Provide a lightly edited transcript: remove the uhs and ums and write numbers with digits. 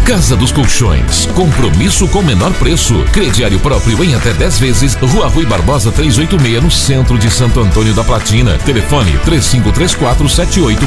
Casa dos Colchões, compromisso com menor preço. Crediário próprio em até 10 vezes. Rua Rui Barbosa 386, no centro de Santo Antônio da Platina. Telefone 3534-7846.